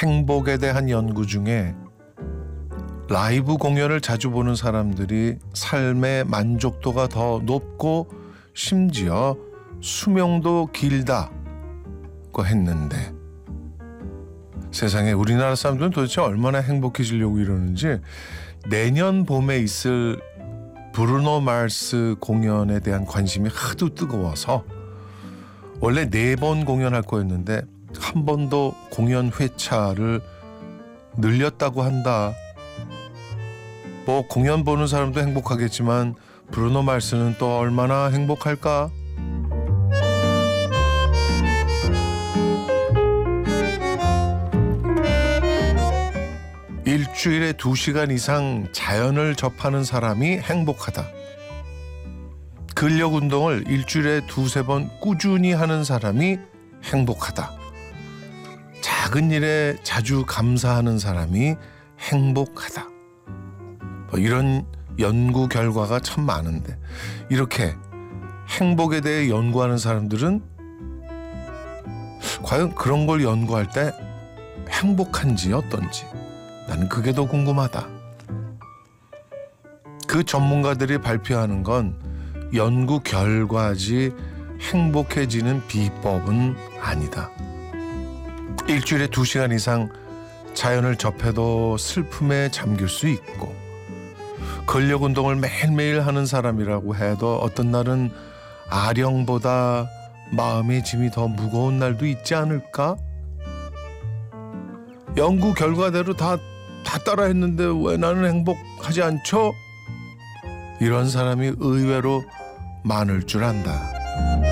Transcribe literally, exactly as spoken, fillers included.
행복에 대한 연구 중에 라이브 공연을 자주 보는 사람들이 삶의 만족도가 더 높고 심지어 수명도 길다고 했는데, 세상에 우리나라 사람들은 도대체 얼마나 행복해지려고 이러는지 내년 봄에 있을 브루노 마스 공연에 대한 관심이 하도 뜨거워서 원래 네 번 공연할 거였는데 한 번도 공연 회차를 늘렸다고 한다. 뭐 공연 보는 사람도 행복하겠지만 브루노 마스는 또 얼마나 행복할까? 일주일에 두 시간 이상 자연을 접하는 사람이 행복하다. 근력 운동을 일주일에 두세 번 꾸준히 하는 사람이 행복하다. 작은 일에 자주 감사하는 사람이 행복하다. 뭐 이런 연구 결과가 참 많은데, 이렇게 행복에 대해 연구하는 사람들은 과연 그런 걸 연구할 때 행복한지 어떤지 나는 그게 더 궁금하다. 그 전문가들이 발표하는 건 연구 결과지 행복해지는 비법은 아니다. 일주일에 두 시간 이상 자연을 접해도 슬픔에 잠길 수 있고, 근력 운동을 매일매일 하는 사람이라고 해도 어떤 날은 아령보다 마음의 짐이 더 무거운 날도 있지 않을까? 연구 결과대로 다, 다 따라 했는데 왜 나는 행복하지 않죠? 이런 사람이 의외로 많을 줄 안다.